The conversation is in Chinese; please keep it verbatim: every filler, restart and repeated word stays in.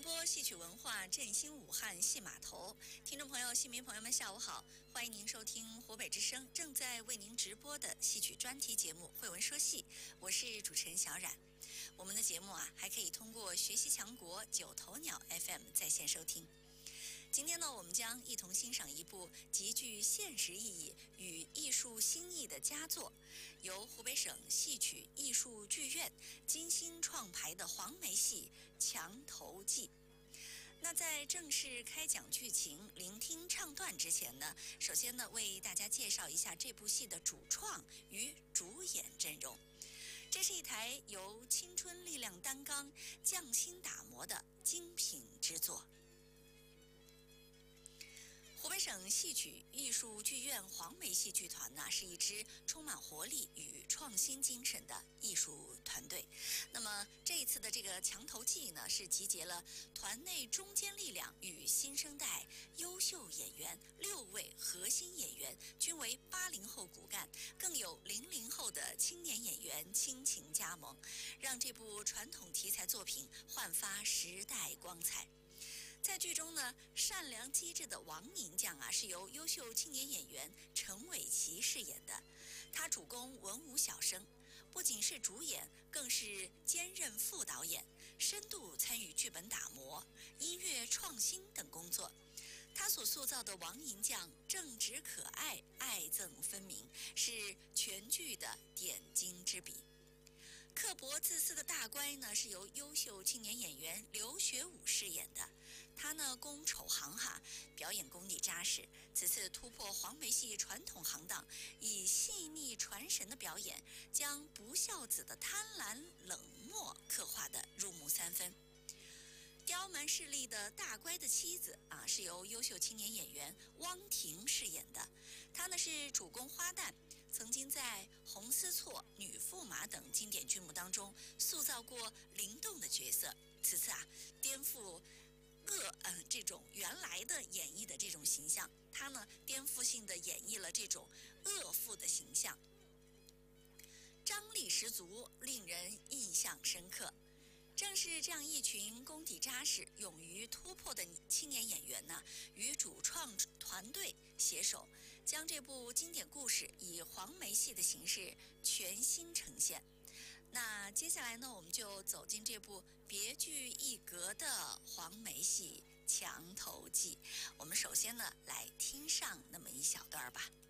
传播戏曲文化，振兴武汉戏码头。听众朋友、戏迷朋友们，下午好！欢迎您收听湖北之声正在为您直播的戏曲专题节目《慧文说戏》，我是主持人小冉。我们的节目啊，还可以通过学习强国九头鸟 F M 在线收听。今天呢，我们将一同欣赏一部极具现实意义与艺术新意的佳作，由湖北省戏曲艺术剧院精心创排的黄梅戏《墙头记》。那在正式开讲剧情、聆听唱段之前呢，首先呢，为大家介绍一下这部戏的主创与主演阵容。这是一台由青春力量担纲、匠心打磨的精品之作。湖北省戏曲艺术剧院黄梅戏剧团呢，是一支充满活力与创新精神的艺术团队。那么这一次的这个《墙头记》呢，是集结了团内中坚力量与新生代优秀演员六位核心演员，均为八零后骨干，更有零零后的青年演员倾情加盟，让这部传统题材作品焕发时代光彩。在剧中呢，善良机智的王银匠啊，是由优秀青年演员陈伟奇饰演的。他主攻文武小生，不仅是主演，更是兼任副导演，深度参与剧本打磨、音乐创新等工作。他所塑造的王银匠正直可爱、爱憎分明，是全剧的点睛之笔。刻薄自私的大乖呢，是由优秀青年演员刘学武饰演的。他呢攻丑行哈，表演功底扎实。此次突破黄梅戏传统行当，以细腻传神的表演，将不孝子的贪婪冷漠刻画得入木三分。刁蛮势利的大乖的妻子啊，是由优秀青年演员汪婷饰演的。她呢是主攻花旦，曾经在《红丝错》《女驸马》等经典剧目当中塑造过灵动的角色。此次啊，颠覆恶嗯这种原来的演绎的这种形象，她呢颠覆性的演绎了这种恶妇的形象，张力十足，令人印象深刻。正是这样一群功底扎实、勇于突破的青年演员呢，与主创团队携手，将这部经典故事以黄梅戏的形式全新呈现。那接下来呢，我们就走进这部别具一格的黄梅戏《墙头记》。我们首先呢，来听上那么一小段吧。